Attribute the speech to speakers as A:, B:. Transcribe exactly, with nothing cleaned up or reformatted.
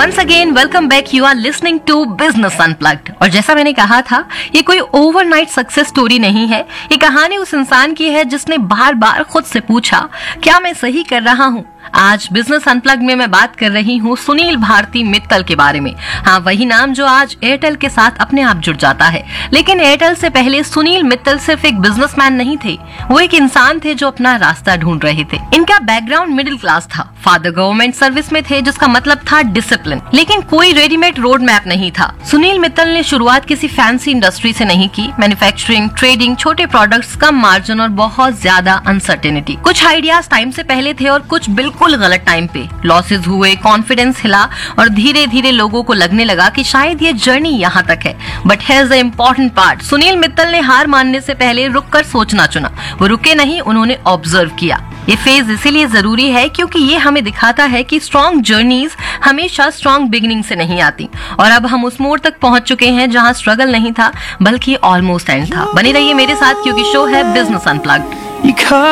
A: Once again welcome back, you are listening to business unplugged. और जैसा मैंने कहा था, ये कोई ओवरनाइट सक्सेस स्टोरी नहीं है। ये कहानी उस इंसान की है जिसने बार बार खुद से पूछा, क्या मैं सही कर रहा हूँ। आज बिजनेस अनप्लग में मैं बात कर रही हूँ सुनील भारती मित्तल के बारे में। हाँ, वही नाम जो आज एयरटेल के साथ अपने आप जुड़ जाता है। लेकिन एयरटेल से पहले सुनील मित्तल सिर्फ एक बिजनेसमैन नहीं थे, वो एक इंसान थे जो अपना रास्ता ढूंढ रहे थे। इनका बैकग्राउंड मिडिल क्लास था। फादर गवर्नमेंट सर्विस में थे, जिसका मतलब था डिसिप्लिन, लेकिन कोई रेडीमेड रोड मैप नहीं था। सुनील मित्तल ने शुरुआत किसी फैंसी इंडस्ट्री से नहीं की। मैन्युफैक्चरिंग, ट्रेडिंग, छोटे प्रोडक्ट्स, कम मार्जिन और बहुत ज्यादा अनसर्टेनिटी। कुछ आइडियाज टाइम से पहले थे और कुछ बिल्कुल गलत टाइम पे। लॉसेस हुए, कॉन्फिडेंस हिला और धीरे धीरे लोगों को लगने लगा कि शायद ये जर्नी यहाँ तक है। But here's the important part, Sunil Mittal ने हार मानने से पहले रुककर सोचना चुना। वो रुके नहीं, उन्होंने ऑब्जर्व किया। ये फेज इसीलिए जरूरी है क्योंकि ये हमें दिखाता है कि स्ट्रॉन्ग जर्नीज हमेशा स्ट्रॉन्ग बिगिनिंग से नहीं आती। और अब हम उस मोड़ तक पहुंच चुके हैं जहां स्ट्रगल नहीं था बल्कि ऑलमोस्ट एंड था। बने रहिए मेरे साथ क्योंकि शो है बिजनेस अनप्लग्ड।